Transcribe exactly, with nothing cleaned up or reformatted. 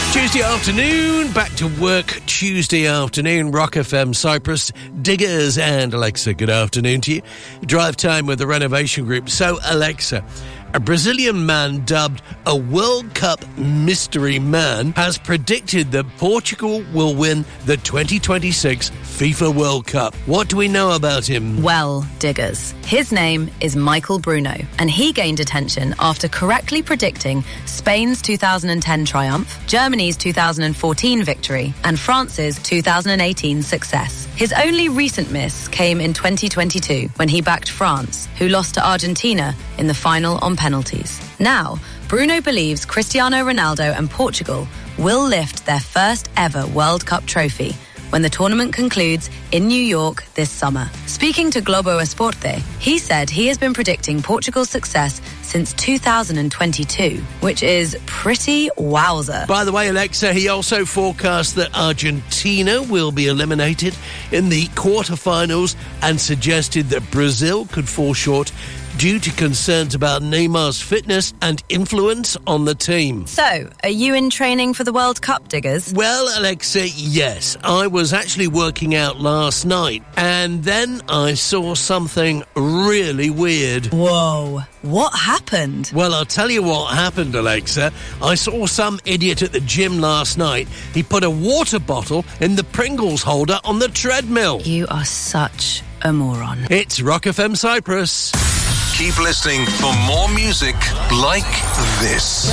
Tuesday afternoon, back to work Tuesday afternoon, Rock F M Cyprus, Diggers and Alexa, good afternoon to you. Drive time with the Renovation Group. So, Alexa, a Brazilian man dubbed a World Cup mystery man has predicted that Portugal will win the twenty twenty-six FIFA World Cup. What do we know about him? Well, Diggers, his name is Michael Bruno, and he gained attention after correctly predicting Spain's two thousand ten triumph, Germany's two thousand fourteen victory, and France's two thousand eighteen success. His only recent miss came in twenty twenty-two, when he backed France, who lost to Argentina in the final on penalties. Now, Bruno believes Cristiano Ronaldo and Portugal will lift their first ever World Cup trophy when the tournament concludes in New York this summer. Speaking to Globo Esporte, he said he has been predicting Portugal's success since two thousand twenty-two, which is pretty wowzer. By the way, Alexa, he also forecast that Argentina will be eliminated in the quarterfinals and suggested that Brazil could fall short due to concerns about Neymar's fitness and influence on the team. So, are you in training for the World Cup, Diggers? Well, Alexa, yes. I was actually working out last night, and then I saw something really weird. Whoa, what happened? Well, I'll tell you what happened, Alexa. I saw some idiot at the gym last night. He put a water bottle in the Pringles holder on the treadmill. You are such a moron. It's Rock F M Cyprus. Keep listening for more music like this.